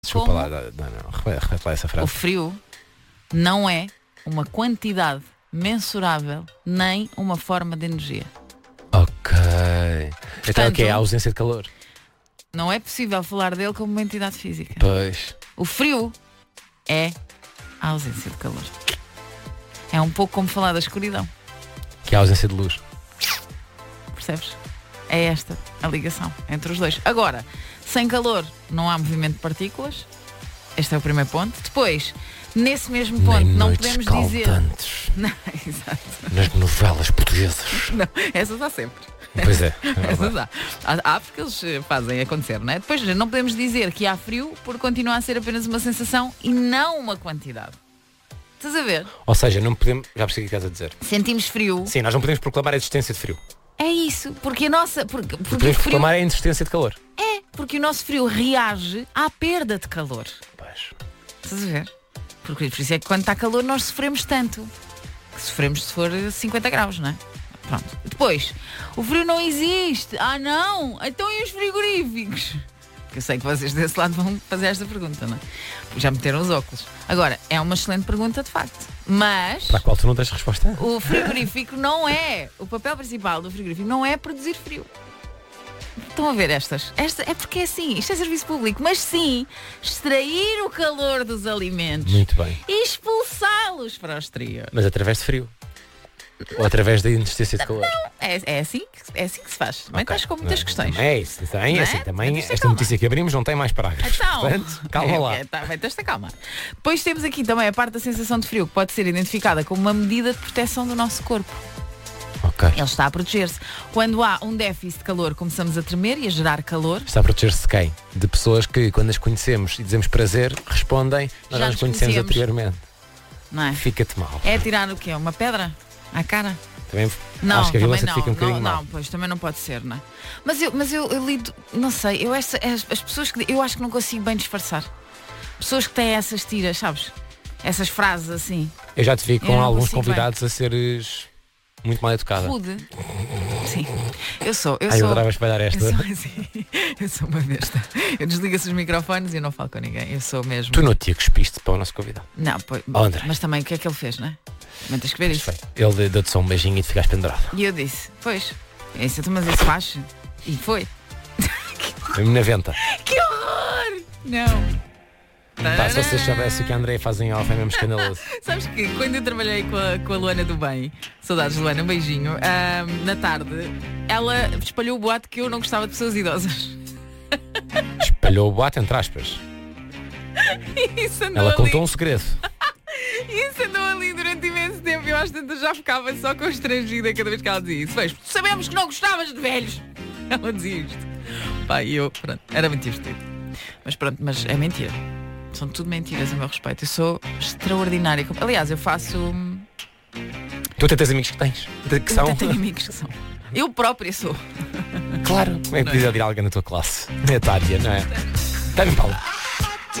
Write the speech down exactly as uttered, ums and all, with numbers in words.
Desculpa Como lá, não, não, repete lá essa o frase. frio não é uma quantidade mensurável nem uma forma de energia. Ok. Então o que é a Portanto- ausência de calor? Não é possível falar dele como uma entidade física. Pois. O frio é a ausência de calor. É um pouco como falar da escuridão. Que é a ausência de luz. Percebes? É esta a ligação entre os dois. Agora, sem calor não há movimento de partículas. Este é o primeiro ponto. Depois, nesse mesmo ponto, Nem não noites podemos dizer. caldantes Não, exato. nas novelas portuguesas. Não, essas há sempre. Pois é. é Essas verdade. há. Há, há porque eles eh, fazem acontecer, não é? Depois não podemos dizer que há frio por continuar a ser apenas uma sensação e não uma quantidade. Estás a ver? Ou seja, não podemos. Já percebi o que estás a dizer. Sentimos frio. Sim, nós não podemos proclamar a existência de frio. É isso. Porque a nossa. Porque, porque o Podemos frio. proclamar a inexistência de calor. É. Porque o nosso frio reage à perda de calor. Pois. Estás a ver? Porque por isso é que quando está calor nós sofremos tanto. Que sofremos se for cinquenta graus, não é? Pronto. Depois, o frio não existe. Ah não? Então e os frigoríficos? Porque eu sei que vocês desse lado vão fazer esta pergunta, não é? Porque já meteram os óculos. Agora, é uma excelente pergunta de facto. Mas Para a qual tu não tens resposta? o frigorífico não é. O papel principal do frigorífico não é produzir frio. Estão a ver estas? Esta é porque é assim, isto é serviço público, mas sim extrair o calor dos alimentos Muito bem. e expulsá-los para o exterior. Mas através de frio. Ou através da inexistência de calor. É, é, assim, que- é assim que se faz. Também Ok. estás com muitas Não, questões. É isso, tem, Não é? assim, também Mas isto é esta calma. notícia que abrimos não tem mais parágrafos. Então, Portanto, calma é, lá. É, tá, vai ter esta calma. Depois temos aqui também a parte da sensação de frio, que pode ser identificada como uma medida de proteção do nosso corpo. Ok. Ele está a proteger-se. Quando há um déficit de calor, começamos a tremer e a gerar calor. Está a proteger-se de quem? De pessoas que, quando as conhecemos e dizemos prazer, respondem, nós Já já nos nos conhecemos conhecemos. anteriormente. Não é? Fica-te mal. É tirar o quê? Uma pedra à cara? Também Não, acho que a também violência te não, fica um bocadinho não, mal. não, pois também não pode ser, não é? Mas eu, mas eu, eu lido, não sei, eu essa, as, as pessoas que eu acho que não consigo bem disfarçar. Pessoas que têm essas tiras, sabes? Essas frases assim, Eu já te vi Eu com não alguns consigo convidados a seres muito mal educada. rude. Sim. Eu sou, eu Ai, eu sou. adorava espalhar Eu esta. sou assim, eu sou uma besta. Eu desligo-se os microfones e eu não falo com ninguém. Eu sou mesmo. Tu no dia cuspiste para o nosso convidado. Não, pois, Oh, André. mas também o que é que ele fez, não é? Também tens que ver isso. Perfeito. Ele deu-te só um beijinho e te ficaste pendurado. E eu disse, pois, isso, mas isso faz. E foi. Mesmo na venta. Que horror! Não. Pá, se vocês soubessem o que a André faz em off é mesmo escandaloso. Sabes que quando eu trabalhei com a, com a Luana do Bem, saudades Luana, um beijinho, ahm, na tarde, ela espalhou o boato que eu não gostava de pessoas idosas. Espalhou o boato entre aspas. Isso andou Ela ali, contou um segredo. isso andou ali durante imenso tempo. Eu às tantas já ficava só constrangida cada vez que ela dizia isso. Vejo, sabemos que não gostavas de velhos. Ela dizia isto. Pá, e eu, pronto, era muito divertido. Mas pronto, mas é mentira. São tudo mentiras a meu respeito. Eu sou extraordinária. Aliás, eu faço. hum, Tu até tens amigos que tens. Que Eu são. até tenho amigos que são. Eu própria sou. Claro. Como é que podia ir alguém na tua classe? Na etária, não é? Está bem, Paulo.